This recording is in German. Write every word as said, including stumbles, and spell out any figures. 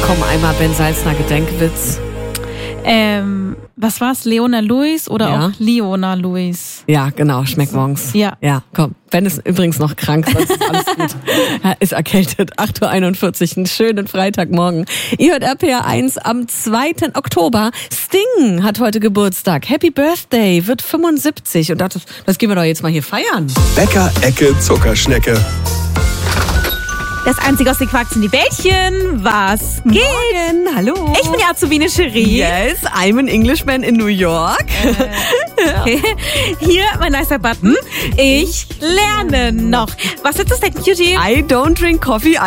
Komm, einmal Ben Salzner Gedenkwitz. Ähm, was war's? Leona Lewis oder Ja. auch Leona Lewis? Ja, genau, schmeckt morgens. Ja. Ja, komm. Ben ist übrigens noch krank, sonst ist alles gut. Er ist erkältet. acht Uhr einundvierzig, einen schönen Freitagmorgen. Ihr hört R P R eins am zweiten Oktober. Sting hat heute Geburtstag. Happy Birthday, wird fünfundsiebzig. Und das, das gehen wir doch jetzt mal hier feiern. Bäcker Ecke Zuckerschnecke. Das einzige aus den Quark sind die Bällchen. Was geht? Morgen, hallo. Ich bin die Azubine Cherie. Yes, I'm an Englishman in New York. Hier mein nicer Button. Ich lerne noch. Was ist das denn, Cutie? I don't drink coffee.